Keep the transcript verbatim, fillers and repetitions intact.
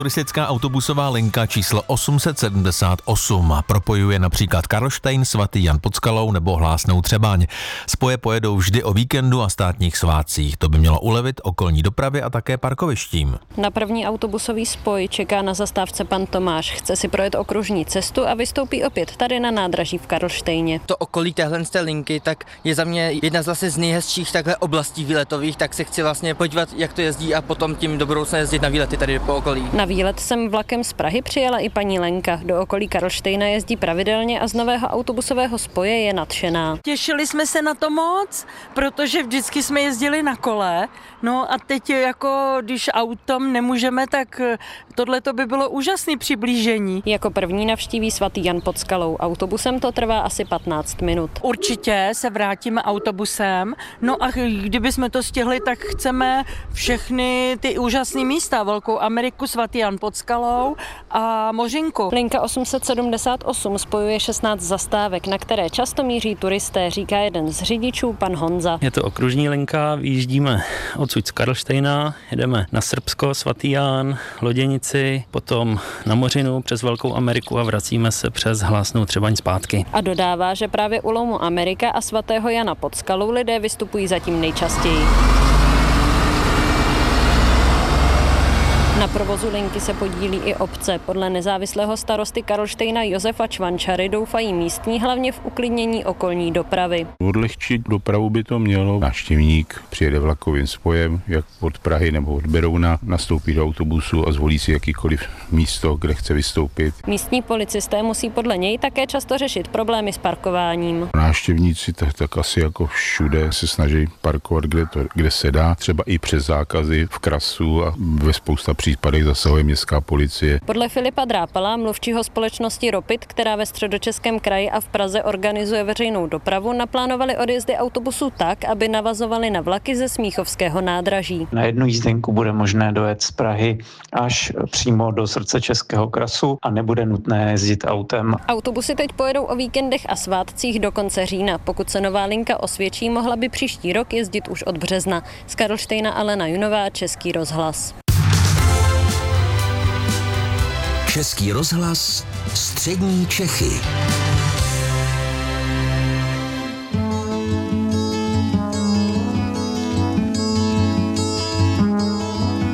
Turistická autobusová linka číslo osm set sedmdesát osm propojuje například Karlštejn, Svatý Jan pod Skalou nebo Hlásnou Třebaň. Spoje pojedou vždy o víkendu a státních svátcích. To by mělo ulevit okolní dopravě a také parkovištím. Na první autobusový spoj čeká na zastávce pan Tomáš. Chce si projet okružní cestu a vystoupí opět tady na nádraží v Karlštejně. To okolí téhle linky tak je za mě jedna z vlastně z nejhezčích takhle oblastí výletových, tak se chci vlastně podívat, jak to jezdí a potom tím do budoucna jezdit na výlety tady po okolí. Na výlet sem vlakem z Prahy přijela i paní Lenka. Do okolí Karlštejna jezdí pravidelně a z nového autobusového spoje je nadšená. Těšili jsme se na to moc, protože vždycky jsme jezdili na kole. No a teď jako když autem nemůžeme, tak tohle to by bylo úžasné přiblížení. Jako první navštíví Svatý Jan pod Skalou. Autobusem to trvá asi patnáct minut. Určitě se vrátíme autobusem. No a kdybychom to stihli, tak chceme všechny ty úžasné místa. Velkou Ameriku, Svatý Jan pod Skalou a Mořinku. Linka osm set sedmdesát osm spojuje šestnáct zastávek, na které často míří turisté, říká jeden z řidičů, pan Honza. Je to okružní linka, vyjíždíme odsud z Karlštejna, jedeme na Srbsko, Svatý Jan, Loděnici, potom na Mořinu přes Velkou Ameriku a vracíme se přes Hlásnou Třebaň zpátky. A dodává, že právě u lomu Amerika a Svatého Jana pod Skalou lidé vystupují zatím nejčastěji. Na provozu linky se podílí i obce. Podle nezávislého starosty Karlštejna Josefa Čvančary doufají místní hlavně v uklidnění okolní dopravy. Odlehčit dopravu by to mělo. Návštěvník přijede vlakovým spojem, jak od Prahy nebo od Berouna, nastoupí do autobusu a zvolí si jakýkoliv místo, kde chce vystoupit. Místní policisté musí podle něj také často řešit problémy s parkováním. Návštěvníci tak, tak asi jako všude se snaží parkovat, kde, to, kde se dá, třeba i přes zákazy v Krasu a ve spousta případech zasahuje městská policie. Podle Filipa Drápala, mluvčího společnosti Ropit, která ve Středočeském kraji a v Praze organizuje veřejnou dopravu, naplánovali odjezdy autobusů tak, aby navazovaly na vlaky ze Smíchovského nádraží. Na jednu jízdenku bude možné dojet z Prahy až přímo do srdce Českého Krasu a nebude nutné jezdit autem. Autobusy teď pojedou o víkendech a svátcích do konce října. Pokud se nová linka osvědčí, mohla by příští rok jezdit už od března. Z Karlštejna Alena Junová, Český rozhlas. Český rozhlas, střední Čechy.